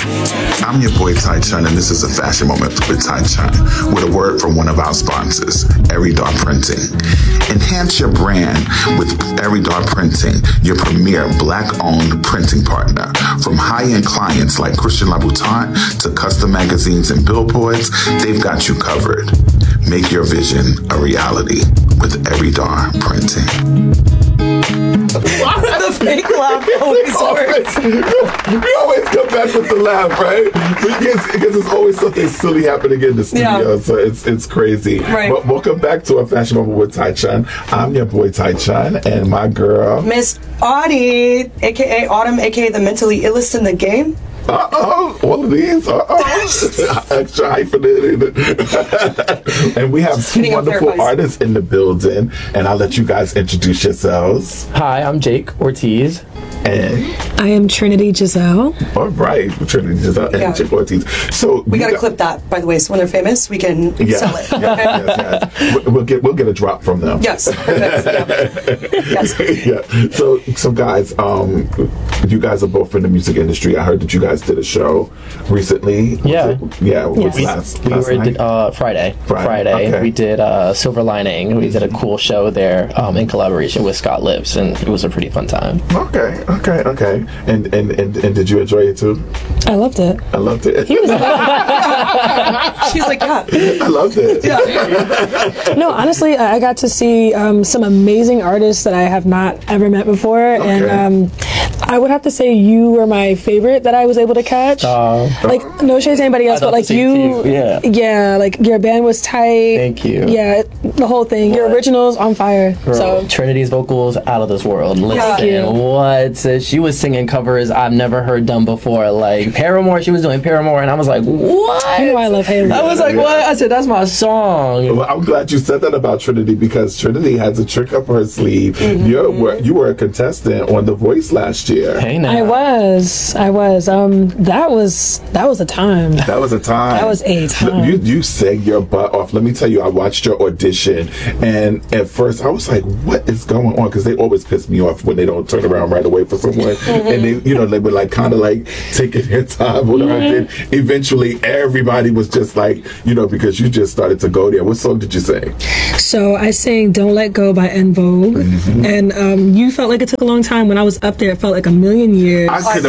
I'm your boy Tai Chun, and this is a fashion moment with Tai Chun, with a word from one of our sponsors, Eridar Printing. Enhance your brand with Eridar Printing, your premier Black-owned printing partner. From high-end clients like Christian Louboutin to custom magazines and billboards, they've got you covered. Make your vision a reality with Eridar Printing. The fake laugh always works. We always come back with the laugh, right? Because there's always something silly happening in the studio, so it's crazy. Right. But welcome back to a Fashion Moment with Tai Chun. I'm your boy Tai Chun, and my girl, Miss Audie, aka Autumn, aka the mentally illest in the game. All of these. Extra hyphenated. And we have two wonderful artists in the building, and I'll let you guys introduce yourselves. Hi, I'm Jake Ortiz. And I am Trinity Giselle. All right, Trinity Giselle and Jake Ortiz. So we gotta clip that, by the way, so when they're famous, we can sell it. Yes. We'll get a drop from them. Yes. Yes. Yeah. So guys, you guys are both in the music industry. I heard that you guys did a show recently. Yeah. Last night? Friday. Okay. We did Silver Lining. We did a cool show there in collaboration with Scott Lips, and it was a pretty fun time. Okay. And did you enjoy it too? I loved it. I loved it. He was She's like, yeah. I loved it. Yeah. No, honestly, I got to see some amazing artists that I have not ever met before, and I would have to say you were my favorite that I was able to catch. Like, no shade to anybody else, but like you, like your band was tight. Thank you. Yeah, the whole thing. Your original's on fire. Girl, so Trinity's vocals out of this world. Listen, what? She was singing covers I've never heard done before. Like Paramore, she was doing Paramore, and I was like, what? You know I love Haley. I was like, what? I said, that's my song. Well, I'm glad you said that about Trinity, because Trinity has a trick up her sleeve. You were a contestant on The Voice last year. Hey now. I was. That was a time. That was a time. That was a time. You sang your butt off. Let me tell you, I watched your audition, and at first I was like, what is going on? Because they always piss me off when they don't turn around right away for someone. And they were like kind of like taking their time. Whatever. And eventually everybody was just like, because you just started to go there. What song did you sing? So I sang Don't Let Go by En Vogue. And you felt like it took a long time. When I was up there, it felt like a million years. I could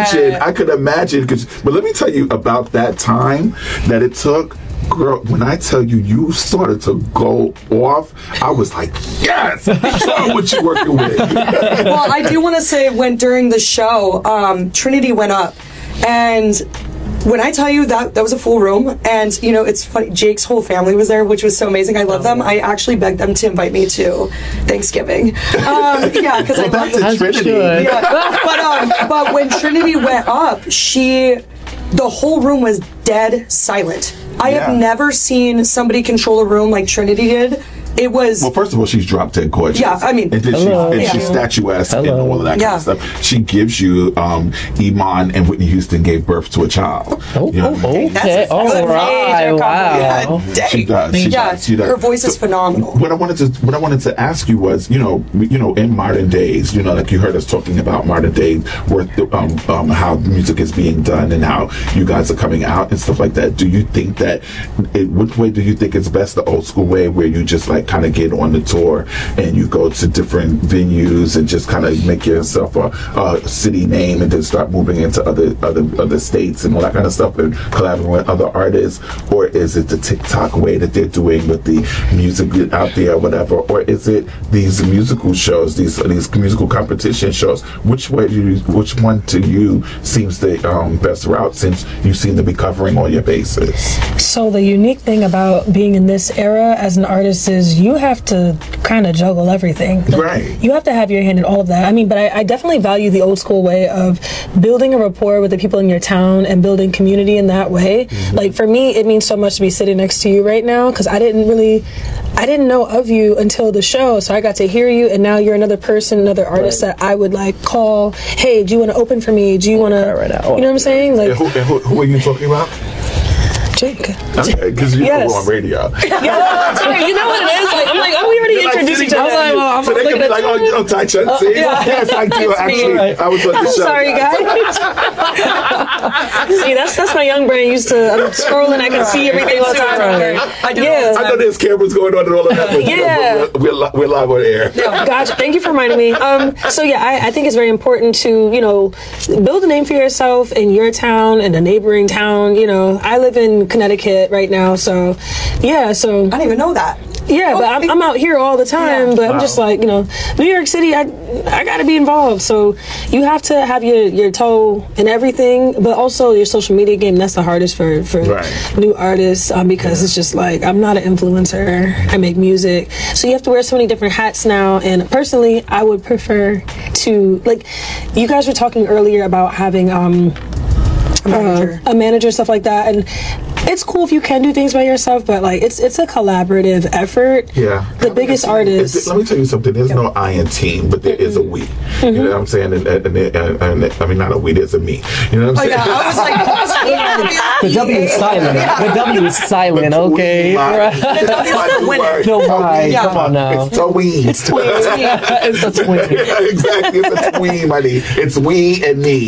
imagine. But let me tell you about that time that it took. Girl, when I tell you, you started to go off, I was like, yes! Show what you're working with. Well, I do want to say, during the show, Trinity went up, and when I tell you that was a full room, and it's funny, Jake's whole family was there, which was so amazing. I love them. I actually begged them to invite me to Thanksgiving. Because I love them. Trinity. Yeah. But when Trinity went up, the whole room was dead silent. I have never seen somebody control a room like Trinity did. It was... Well, first of all, she's drop dead gorgeous. Yeah, I mean... And then she's statuesque and all of that kind of stuff. She gives you... Iman and Whitney Houston gave birth to a child. Okay. All right. Wow. She does. Her voice is phenomenal. What I wanted to ask you was, in modern days, like you heard us talking about modern days, where how music is being done and how you guys are coming out and stuff like that. Do you think that... Which way do you think is best? The old school way, where you just like kind of get on the tour and you go to different venues and just kind of make yourself a city name and then start moving into other states and all that kind of stuff and collaborating with other artists? Or is it the TikTok way that they're doing with the music out there or whatever? Or is it these musical shows, these musical competition shows? Which one to you seems the best route, since you seem to be covering all your bases? So the unique thing about being in this era as an artist is you have to kind of juggle everything. Right. You have to have your hand in all of that. I mean, but I definitely value the old school way of building a rapport with the people in your town and building community in that way. Like for me, it means so much to be sitting next to you right now, because I didn't know of you until the show, so I got to hear you, and now you're another person, another artist that I would like call, hey, do you want to open for me? Do you want to, you know what I'm saying? Like, who are you talking about? Jake. Okay, because you're on radio. Yeah, sorry, you know what it is? Like, I'm like, oh, we already introduced each other. So they can be like, Tai Chun, see? Yes, I do, actually. I was on the show. Sorry, guys. See, that's my young brain used to. I'm scrolling, I can see everything all the time. I do. Yeah. I know there's cameras going on and all of that, but Yeah. we're live on air. Gotcha. Thank you for reminding me. So yeah, I think it's very important to, build a name for yourself in your town and a neighboring town. I live in Connecticut right now, so yeah. So I didn't even know that. yeah, but I'm out here all the time. Yeah. But I'm just like, New York City, I got to be involved. So you have to have your toe in everything, but also your social media game. That's the hardest for new artists because it's just like, I'm not an influencer. I make music. So you have to wear so many different hats now. And personally, I would prefer to, like, you guys were talking earlier about having a manager, stuff like that. And it's cool if you can do things by yourself, but like it's a collaborative effort. Yeah. The biggest artists. Let me tell you something. There's no I in team, but there is a we. You know what I'm saying? And I mean, not a we. There's a me. You know what I'm saying? Yeah, I was like, The W is silent. The W is silent. Okay. That's my new word. The Y. Yeah. Come on now. It's tween. It's a twin. Exactly. It's a tween, buddy. It's we and me.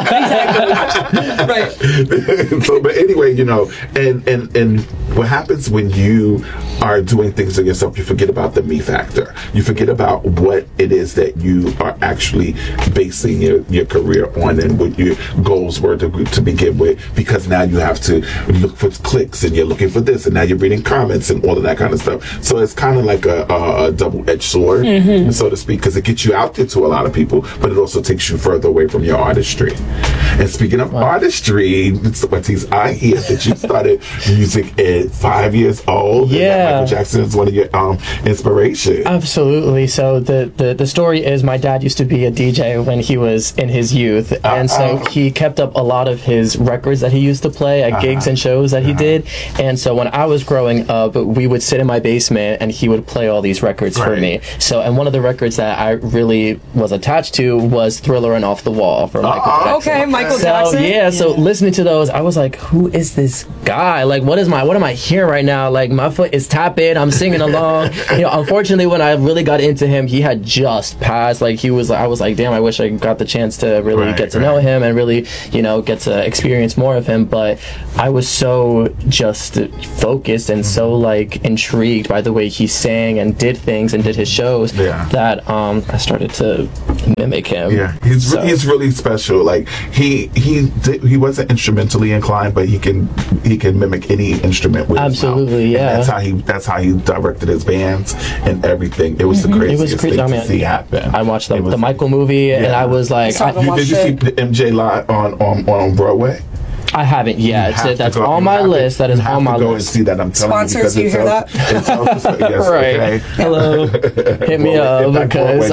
right. So, but anyway, and what happens when you are doing things to yourself, you forget about the me factor. You forget about what it is that you are actually basing your career on and what your goals were to begin with, because now you have to look for clicks and you're looking for this and now you're reading comments and all of that kind of stuff. So it's kind of like a double-edged sword, so to speak, because it gets you out there to a lot of people, but it also takes you further away from your artistry. And speaking of artistry, Matisse, I hear that you started music at 5 years old. Yeah. And that Michael Jackson is one of your inspirations. Absolutely. So the story is my dad used to be a DJ when he was in his youth, and so he kept up a lot of his records that he used to play at gigs and shows that he did. And so when I was growing up, we would sit in my basement and he would play all these records for me. So, and one of the records that I really was attached to was Thriller and Off the Wall from Michael Jackson. Okay, Michael Jackson. So listening to those, I was like, who is this guy? Like, what am I hearing right now? Like, my foot is tapping, I'm singing along. Unfortunately, when I really got into him, he had just passed. Like, I was like, damn, I wish I got the chance to really get to know him and really, get to experience more of him. But I was so just focused and so like intrigued by the way he sang and did things and did his shows that I started to mimic him. Yeah, he's really special. Like he wasn't instrumentally inclined, but he can mimic any instrument with his mouth. Yeah. And that's how he directed his bands and everything. It was the craziest thing to see happen. I watched the Michael movie and I was like, did you see the MJ live on Broadway? I haven't yet. That's on my list. That is on my list. Go and see that. I'm telling Sponsors, you, you hear that? Yes, right. Okay. Hello. Hit me up because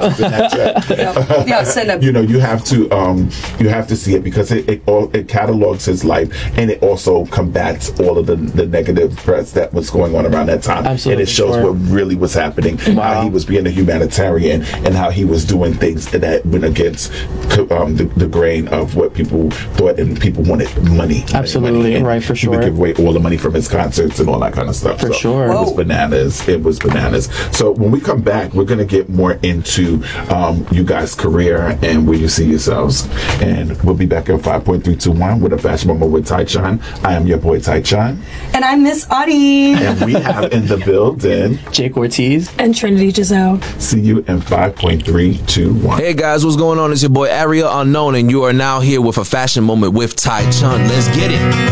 send them. You have to see it because it catalogs his life and it also combats all of the negative press that was going on around that time. Absolutely. And it shows what really was happening, how he was being a humanitarian and how he was doing things that went against the grain of what people thought, and people wanted money. Absolutely. Money. Right, for sure. He would give away all the money from his concerts and all that kind of stuff. For sure. It was bananas. So when we come back, we're going to get more into you guys' career and where you see yourselves. And we'll be back at 5.321 with a fashion moment with Tai Chan. I am your boy Tai Chan. And I'm Miss Audie. And we have in the building Jake Ortiz and Trinity Giselle. See you in 5.321. Hey guys, what's going on? It's your boy Ariel Unknown, and you are now here with a fashion moment with Tai Chun. Let's get it.